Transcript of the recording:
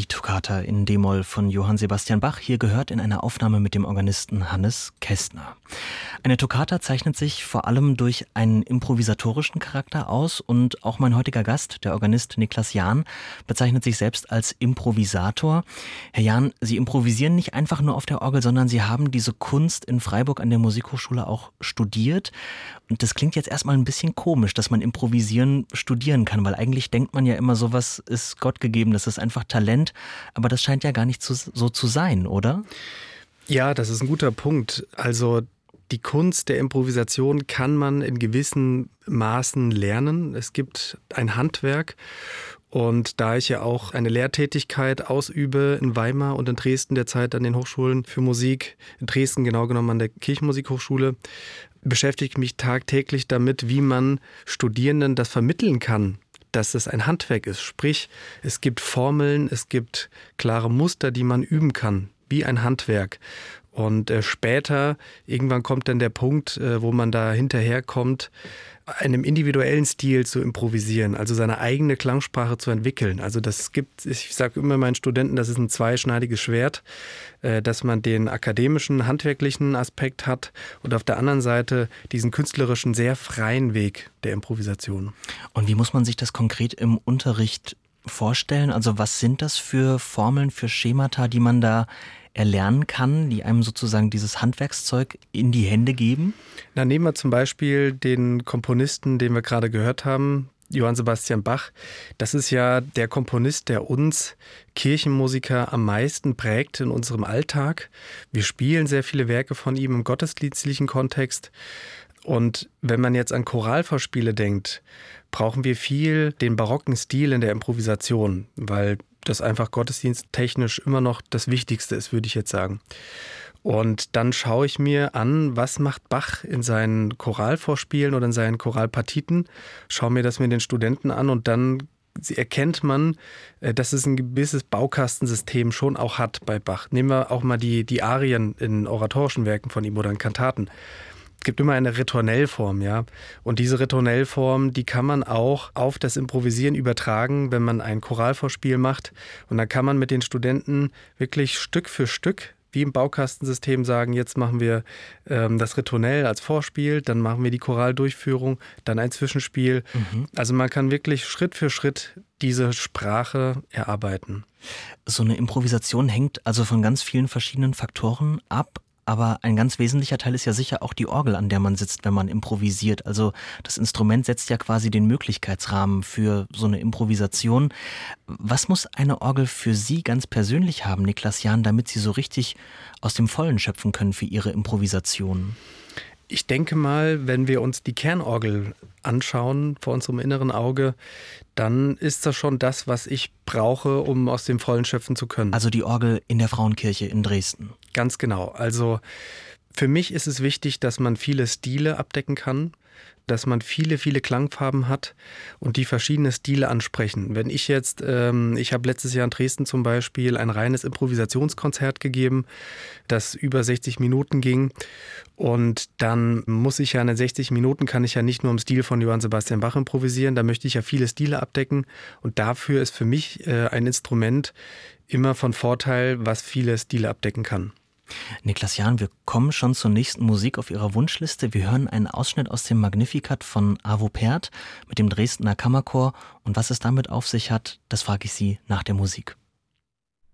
Die Toccata in d-Moll von Johann Sebastian Bach, hier gehört in einer Aufnahme mit dem Organisten Hannes Kästner. Eine Toccata zeichnet sich vor allem durch einen improvisatorischen Charakter aus und auch mein heutiger Gast, der Organist Niklas Jahn, bezeichnet sich selbst als Improvisator. Herr Jahn, Sie improvisieren nicht einfach nur auf der Orgel, sondern Sie haben diese Kunst in Freiburg an der Musikhochschule auch studiert. Und das klingt jetzt erstmal ein bisschen komisch, dass man improvisieren studieren kann, weil eigentlich denkt man ja immer, sowas ist Gott gegeben, das ist einfach Talent, aber das scheint ja gar nicht so zu sein, oder? Ja, das ist ein guter Punkt. Also die Kunst der Improvisation kann man in gewissen Maßen lernen. Es gibt ein Handwerk. Und da ich ja auch eine Lehrtätigkeit ausübe in Weimar und in Dresden derzeit an den Hochschulen für Musik, in Dresden genau genommen an der Kirchenmusikhochschule, beschäftige ich mich tagtäglich damit, wie man Studierenden das vermitteln kann, dass es ein Handwerk ist. Sprich, es gibt Formeln, es gibt klare Muster, die man üben kann, wie ein Handwerk. Und später, irgendwann kommt dann der Punkt, wo man da hinterherkommt, einem individuellen Stil zu improvisieren, also seine eigene Klangsprache zu entwickeln. Also ich sage immer meinen Studenten, das ist ein zweischneidiges Schwert, dass man den akademischen, handwerklichen Aspekt hat und auf der anderen Seite diesen künstlerischen, sehr freien Weg der Improvisation. Und wie muss man sich das konkret im Unterricht vorstellen? Also was sind das für Formeln, für Schemata, die man da erlernen kann, die einem sozusagen dieses Handwerkszeug in die Hände geben? Na, nehmen wir zum Beispiel den Komponisten, den wir gerade gehört haben, Johann Sebastian Bach. Das ist ja der Komponist, der uns Kirchenmusiker am meisten prägt in unserem Alltag. Wir spielen sehr viele Werke von ihm im gottesdienstlichen Kontext. Und wenn man jetzt an Choralvorspiele denkt, brauchen wir viel den barocken Stil in der Improvisation, weil das einfach gottesdiensttechnisch immer noch das Wichtigste ist, würde ich jetzt sagen. Und dann schaue ich mir an, was macht Bach in seinen Choralvorspielen oder in seinen Choralpartiten, schaue mir das mit den Studenten an und dann erkennt man, dass es ein gewisses Baukastensystem schon auch hat bei Bach. Nehmen wir auch mal die Arien in oratorischen Werken von ihm oder in Kantaten. Es gibt immer eine Ritornellform, ja. Und diese Ritornellform, die kann man auch auf das Improvisieren übertragen, wenn man ein Choralvorspiel macht. Und dann kann man mit den Studenten wirklich Stück für Stück, wie im Baukastensystem, sagen, jetzt machen wir das Ritornell als Vorspiel, dann machen wir die Choraldurchführung, dann ein Zwischenspiel. Also man kann wirklich Schritt für Schritt diese Sprache erarbeiten. So eine Improvisation hängt also von ganz vielen verschiedenen Faktoren ab. Aber ein ganz wesentlicher Teil ist ja sicher auch die Orgel, an der man sitzt, wenn man improvisiert. Also das Instrument setzt ja quasi den Möglichkeitsrahmen für so eine Improvisation. Was muss eine Orgel für Sie ganz persönlich haben, Niklas Jahn, damit Sie so richtig aus dem Vollen schöpfen können für Ihre Improvisation? Ich denke mal, wenn wir uns die Kernorgel anschauen vor unserem inneren Auge, dann ist das schon das, was ich brauche, um aus dem Vollen schöpfen zu können. Also die Orgel in der Frauenkirche in Dresden. Ganz genau. Also für mich ist es wichtig, dass man viele Stile abdecken kann, dass man viele, viele Klangfarben hat und die verschiedene Stile ansprechen. Wenn ich jetzt, ich habe letztes Jahr in Dresden zum Beispiel ein reines Improvisationskonzert gegeben, das über 60 Minuten ging. Und dann muss ich ja in den 60 Minuten, kann ich ja nicht nur im Stil von Johann Sebastian Bach improvisieren, da möchte ich ja viele Stile abdecken. Und dafür ist für mich ein Instrument immer von Vorteil, was viele Stile abdecken kann. Niklas Jahn, wir kommen schon zur nächsten Musik auf Ihrer Wunschliste. Wir hören einen Ausschnitt aus dem Magnificat von Arvo Pärt mit dem Dresdner Kammerchor. Und was es damit auf sich hat, das frage ich Sie nach der Musik.